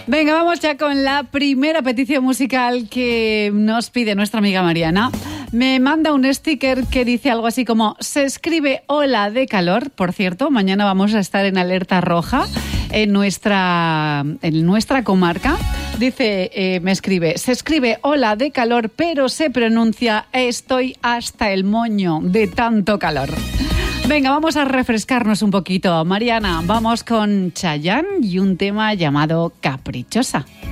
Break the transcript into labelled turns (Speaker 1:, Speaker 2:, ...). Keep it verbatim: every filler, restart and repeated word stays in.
Speaker 1: Venga, vamos ya con la primera petición musical que nos pide nuestra amiga Mariana. Me manda un sticker que dice algo así como: se escribe ola de calor. Por cierto, mañana vamos a estar en alerta roja en nuestra, en nuestra comarca. Dice, eh, me escribe, se escribe ola de calor, pero se pronuncia estoy hasta el moño de tanto calor. Venga, vamos a refrescarnos un poquito. Mariana, vamos con Chayanne y un tema llamado Caprichosa.